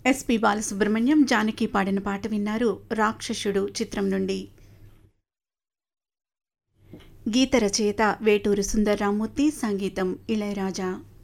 SP Balasubrahmanyam, Janaki పాడిన పాట విన్నారు. రాక్షసుడు చిత్రం నుండి. గీత రచయిత వేటూరి సుందర్రామూర్తి, సంగీతం ఇళయరాజా.